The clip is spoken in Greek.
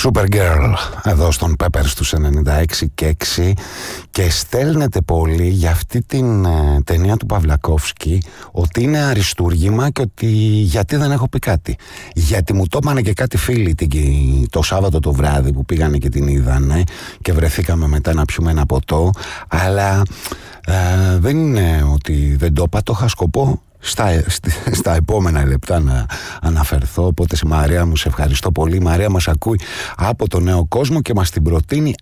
Supergirl εδώ στον Peppers στους 96 και 6 και στέλνετε πολύ για αυτή την ταινία του Παυλακόφσκι ότι είναι αριστούργημα και ότι γιατί δεν έχω πει κάτι. Γιατί μου το είπανε και κάτι φίλοι το Σάββατο το βράδυ που πήγανε και την είδανε και βρεθήκαμε μετά να πιούμε ένα ποτό, αλλά δεν είναι ότι δεν το είπα, το είχα σκοπό στα επόμενα λεπτά να αναφερθώ. Οπότε Μαρία μου, σε ευχαριστώ πολύ. Η Μαρία μας ακούει από το Νέο Κόσμο και μας την προτείνει